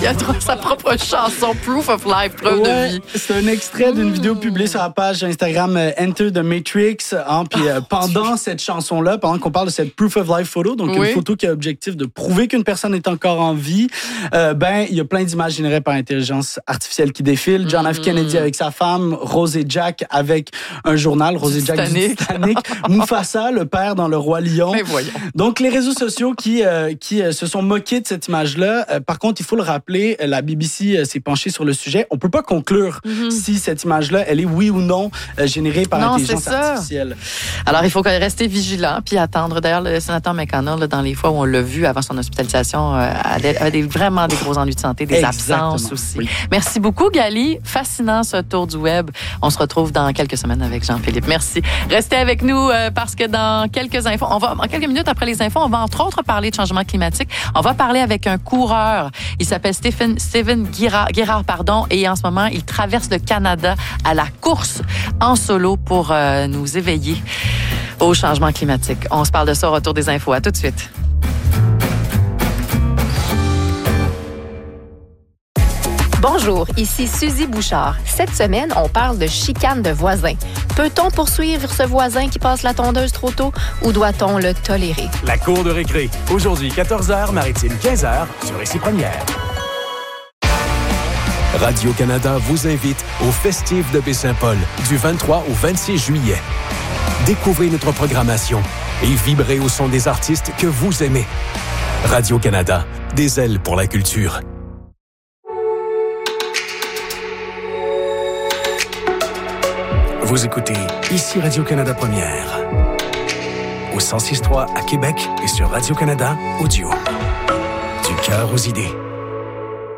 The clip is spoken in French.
Il a sa propre chanson, Proof of Life, preuve de vie. C'est un extrait d'une vidéo publiée sur la page Instagram Enter the Matrix. Puis pendant cette chanson-là, pendant qu'on parle de cette Proof of Life photo, donc une photo qui a l'objectif de prouver qu'une personne est encore en vie, il y a plein d'images générées par intelligence artificielle qui défilent. John F. Kennedy avec sa femme, Rose et Jack avec un journal, Rose et Jack du Titanic, Mufasa, le père dans Le Roi Lion. Donc, les réseaux sociaux qui se sont moqués de cette image-là. Par contre, il faut le rappeler, la BBC s'est penchée sur le sujet. On peut pas conclure si cette image-là, elle est oui ou non générée par intelligence artificielle. Alors, il faut rester vigilant puis attendre. D'ailleurs, le sénateur McConnell, dans les fois où on l'a vu avant son hospitalisation, avait vraiment des gros ennuis de santé, des absences aussi. Oui. Merci beaucoup, Gali. Fascinant, ce tour du web. On se retrouve dans quelques semaines avec Jean-Philippe. Merci. Restez avec nous parce que dans quelques infos, en quelques minutes après les infos, on va entre autres parler de changement climatique. On va parler avec un coureur. Il s'appelle Steven Guérard, et en ce moment, il traverse le Canada à la course en solo pour nous éveiller au changement climatique. On se parle de ça au retour des infos. À tout de suite. Bonjour, ici Suzy Bouchard. Cette semaine, on parle de chicane de voisins. Peut-on poursuivre ce voisin qui passe la tondeuse trop tôt ou doit-on le tolérer? La cour de récré. Aujourd'hui, 14h, Maritime 15h, sur Ici Première. Radio-Canada vous invite au Festif de Baie-Saint-Paul du 23 au 26 juillet. Découvrez notre programmation et vibrez au son des artistes que vous aimez. Radio-Canada, des ailes pour la culture. Vous écoutez Ici Radio-Canada Première. Au 106.3 à Québec et sur Radio-Canada Audio. Du cœur aux idées.